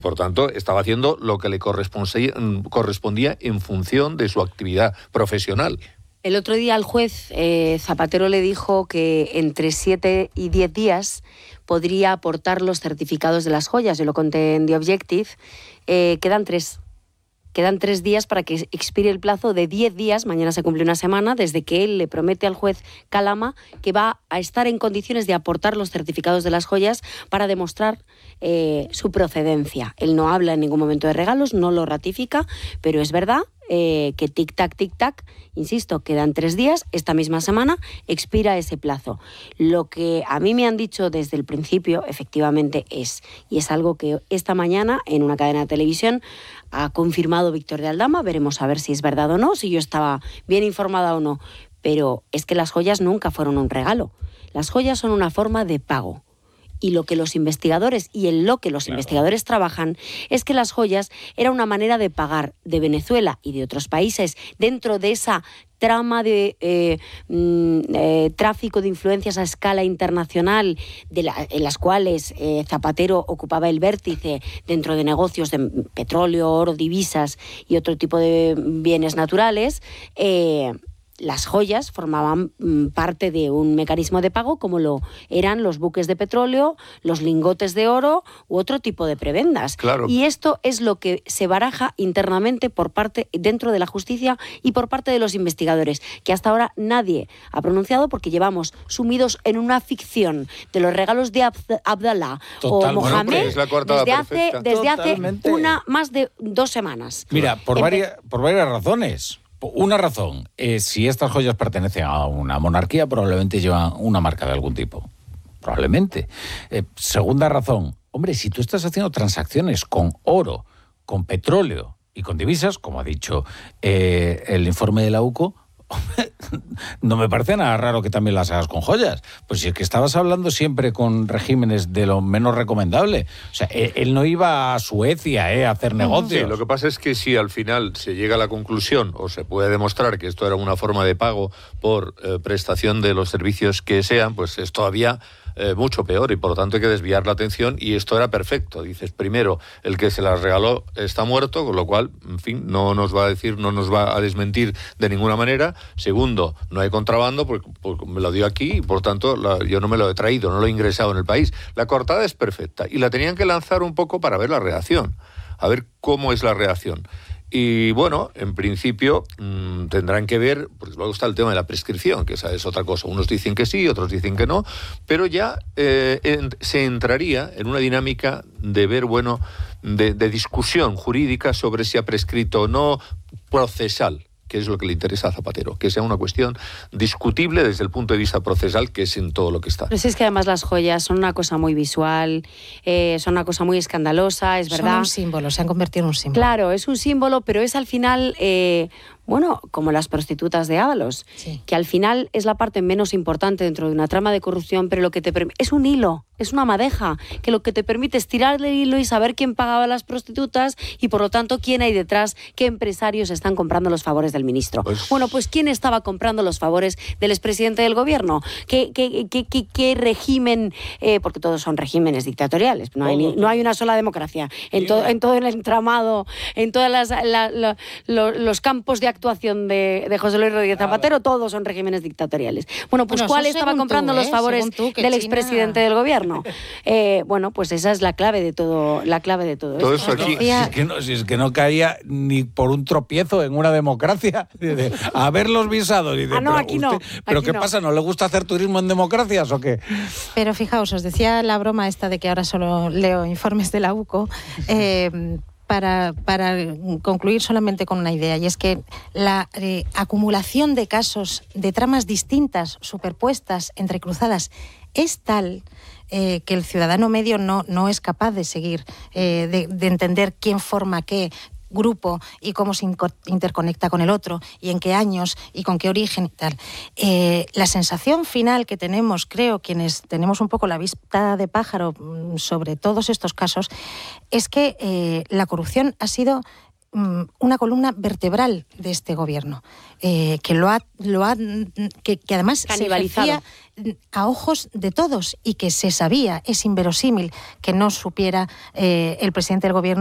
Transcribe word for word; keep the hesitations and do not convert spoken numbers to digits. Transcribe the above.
Por tanto, estaba haciendo lo que le correspondía, correspondía en función de su actividad profesional. El otro día al juez eh, Zapatero le dijo que entre siete y diez días podría aportar los certificados de las joyas. Yo lo conté en The Objective. Eh, quedan tres. Quedan tres días para que expire el plazo de diez días, mañana se cumple una semana, desde que él le promete al juez Calama que va a estar en condiciones de aportar los certificados de las joyas para demostrar eh, su procedencia. Él no habla en ningún momento de regalos, no lo ratifica, pero es verdad eh, que tic-tac, tic-tac, insisto, quedan tres días, esta misma semana expira ese plazo. Lo que a mí me han dicho desde el principio, efectivamente, es, y es algo que esta mañana en una cadena de televisión ha confirmado Víctor de Aldama, veremos a ver si es verdad o no, si yo estaba bien informada o no, pero es que las joyas nunca fueron un regalo. Las joyas son una forma de pago. Y lo que los investigadores y en lo que los claro. investigadores trabajan es que las joyas era una manera de pagar de Venezuela y de otros países dentro de esa trama de eh, eh, tráfico de influencias a escala internacional de la, en las cuales eh, Zapatero ocupaba el vértice dentro de negocios de petróleo, oro, divisas y otro tipo de bienes naturales. Eh, Las joyas formaban parte de un mecanismo de pago como lo eran los buques de petróleo, los lingotes de oro u otro tipo de prebendas. Claro. Y esto es lo que se baraja internamente por parte dentro de la justicia y por parte de los investigadores, que hasta ahora nadie ha pronunciado porque llevamos sumidos en una ficción de los regalos de Abd- Abdalá Total, o Mohamed bueno, desde hace, desde hace una, más de dos semanas. Mira, por, Empe- varias, por varias razones. Una razón, eh, si estas joyas pertenecen a una monarquía, probablemente llevan una marca de algún tipo. Probablemente. Eh, segunda razón, hombre, si tú estás haciendo transacciones con oro, con petróleo y con divisas, como ha dicho eh, el informe de la U C O, no me parece nada raro que también las hagas con joyas. Pues si es que estabas hablando siempre con regímenes de lo menos recomendable. O sea, él, él no iba a Suecia eh, a hacer negocios. Sí, lo que pasa es que si al final se llega a la conclusión o se puede demostrar que esto era una forma de pago por eh, prestación de los servicios que sean, pues es todavía eh, mucho peor y por lo tanto hay que desviar la atención y esto era perfecto. Dices, primero, el que se las regaló está muerto, con lo cual, en fin, no nos va a decir, no nos va a desmentir de ninguna manera. Segundo, no hay contrabando porque, porque me lo dio aquí y por tanto la, yo no me lo he traído, no lo he ingresado en el país. La coartada es perfecta y la tenían que lanzar un poco para ver la reacción, a ver cómo es la reacción. Y bueno, en principio mmm, tendrán que ver, porque luego está el tema de la prescripción, que esa es otra cosa. Unos dicen que sí, otros dicen que no, pero ya eh, en, se entraría en una dinámica de ver, bueno, de, de discusión jurídica sobre si ha prescrito o no, procesal, que es lo que le interesa a Zapatero, que sea una cuestión discutible desde el punto de vista procesal, que es en todo lo que está. Pero si es que además las joyas son una cosa muy visual, eh, son una cosa muy escandalosa, es verdad. Son un símbolo, se han convertido en un símbolo. Claro, es un símbolo, pero es al final, eh, bueno, como las prostitutas de Ábalos, sí. que al final es la parte menos importante dentro de una trama de corrupción, pero lo que te permite es un hilo, es una madeja, que lo que te permite es tirar del hilo y saber quién pagaba a las prostitutas y por lo tanto quién hay detrás, qué empresarios están comprando los favores del ministro. Pues... Bueno, pues quién estaba comprando los favores del expresidente del gobierno, qué, qué, qué, qué, qué régimen, eh, porque todos son regímenes dictatoriales, no hay, ni, no hay una sola democracia, en, to, en todo el entramado, en todos la, la, lo, los campos de actuación de, de José Luis Rodríguez Zapatero, claro. todos son regímenes dictatoriales. Bueno, pues bueno, ¿cuál estaba comprando tú, los favores ¿eh? tú, del China... expresidente del gobierno? Eh, bueno, pues esa es la clave de todo, la clave de todo, todo esto. eso aquí. Si es, que no, si es que no caía ni por un tropiezo en una democracia. De, de, a ver los visados. Y de, ah, no, pero aquí usted, no. ¿Pero aquí qué no. pasa? ¿No le gusta hacer turismo en democracias o qué? Pero fijaos, os decía la broma esta de que ahora solo leo informes de la U C O. Eh, Para, para concluir solamente con una idea, y es que la eh, acumulación de casos de tramas distintas, superpuestas, entrecruzadas, es tal eh, que el ciudadano medio no, no es capaz de seguir, eh, de, de entender quién forma qué grupo y cómo se interconecta con el otro y en qué años y con qué origen y tal. Eh, la sensación final que tenemos, creo, quienes tenemos un poco la vista de pájaro sobre todos estos casos, es que eh, la corrupción ha sido um, una columna vertebral de este gobierno, eh, que lo ha, lo ha que, que además canibalizado se ejercía a ojos de todos y que se sabía, es inverosímil que no supiera eh, el presidente del gobierno